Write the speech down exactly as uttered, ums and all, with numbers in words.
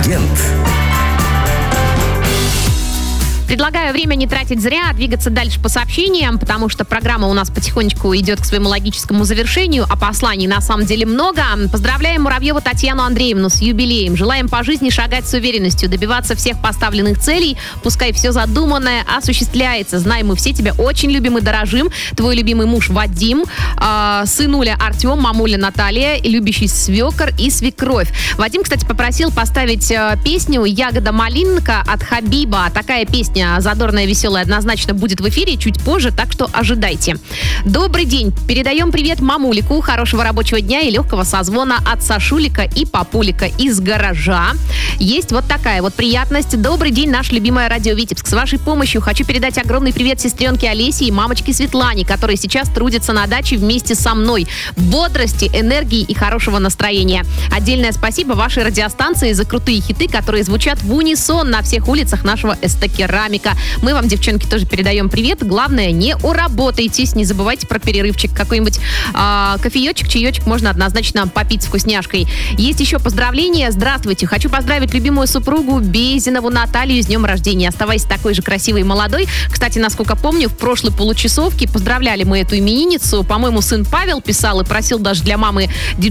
Корреспондент. Предлагаю время не тратить зря, а двигаться дальше по сообщениям, потому что программа у нас потихонечку идет к своему логическому завершению, а посланий на самом деле много. Поздравляем Муравьеву Татьяну Андреевну с юбилеем. Желаем по жизни шагать с уверенностью, добиваться всех поставленных целей. Пускай все задуманное осуществляется. Знаем, мы все тебя очень любим и дорожим. Твой любимый муж Вадим, э, сынуля Артем, мамуля Наталья, любящий свекор и свекровь. Вадим, кстати, попросил поставить э, песню «Ягода-малинка» от Хабиба. Такая песня задорная, веселая, однозначно будет в эфире чуть позже, так что ожидайте. Добрый день. Передаем привет мамулику, хорошего рабочего дня и легкого созвона от Сашулика и Папулика из гаража. Есть вот такая вот приятность. Добрый день, наш любимое радио Витебск. С вашей помощью хочу передать огромный привет сестренке Олесе и мамочке Светлане, которые сейчас трудятся на даче вместе со мной. Бодрости, энергии и хорошего настроения. Отдельное спасибо вашей радиостанции за крутые хиты, которые звучат в унисон на всех улицах нашего СТ-керамика. Мы вам, девчонки, тоже передаем привет. Главное, не уработайтесь, не забывайте про перерывчик. Какой-нибудь э, кофеечек, чаечек можно однозначно попить с вкусняшкой. Есть еще поздравления. Здравствуйте. Хочу поздравить любимую супругу Безинову Наталью с днем рождения. Оставайся такой же красивой и молодой. Кстати, насколько помню, в прошлой получасовке поздравляли мы эту именинницу. По-моему, сын Павел писал и просил даже для мамы